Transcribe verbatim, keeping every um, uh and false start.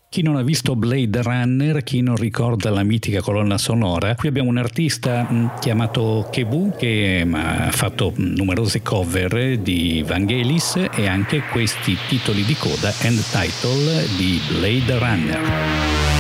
Chi non ha visto Blade Runner, chi non ricorda la mitica colonna sonora, qui abbiamo un artista mh, chiamato Kebu che mh, ha fatto mh, numerose cover di Vangelis e anche questi titoli di coda, end title di Blade Runner.